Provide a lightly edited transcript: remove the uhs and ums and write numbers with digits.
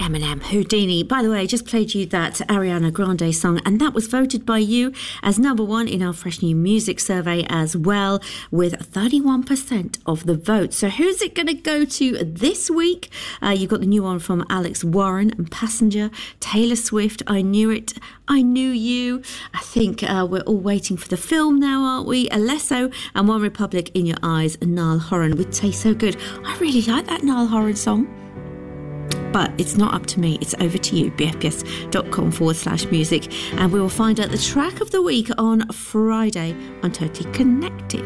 Eminem, Houdini. By the way, I just played you that Ariana Grande song, and that was voted by you as number one in our Fresh New Music survey as well, with 31% of the vote. So who's it going to go to this week? You've got the new one from Alex Warren and Passenger, Taylor Swift, I Knew It, I Knew You. I think we're all waiting for the film now, aren't we? Alesso and One Republic, In Your Eyes, and Niall Horan with Taste So Good. I really like that Niall Horan song. But it's not up to me, it's over to you, bfbs.com/music. And we will find out the track of the week on Friday on Totally Connected.